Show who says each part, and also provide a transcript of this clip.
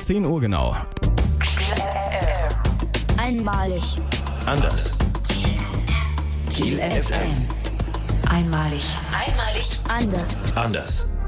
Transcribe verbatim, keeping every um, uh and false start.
Speaker 1: zehn Uhr genau.
Speaker 2: Einmalig.
Speaker 3: Anders.
Speaker 4: Kiel F M.
Speaker 2: Einmalig.
Speaker 4: Einmalig.
Speaker 2: Anders.
Speaker 3: Anders.